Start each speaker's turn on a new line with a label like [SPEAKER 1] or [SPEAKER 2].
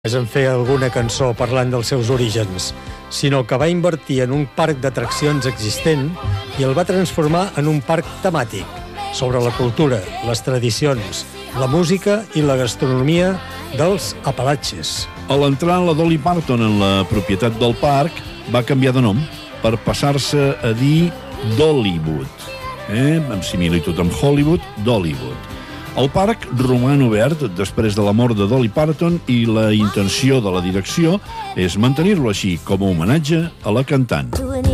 [SPEAKER 1] és en fer alguna cançó parlant dels seus orígens, sinó que va invertir en un parc d'atraccions existent i el va transformar en un parc temàtic sobre la cultura, les tradicions, la música i la gastronomia dels Apalatxes.
[SPEAKER 2] A l'entrar la Dolly Parton en la propietat del parc va canviar de nom per passar-se a dir Dollywood, amb similitud amb Hollywood, Dollywood. El parc roman obert després de la mort de Dolly Parton i la intenció de la direcció és mantenir-lo així com a homenatge a la cantant.